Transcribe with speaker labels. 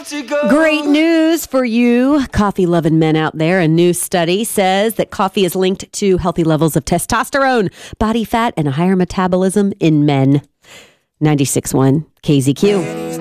Speaker 1: have to go.
Speaker 2: Great news for you coffee-loving men out there. A new study says that coffee is linked to healthy levels of testosterone, body fat, and a higher metabolism in men. 96.1 KZQ.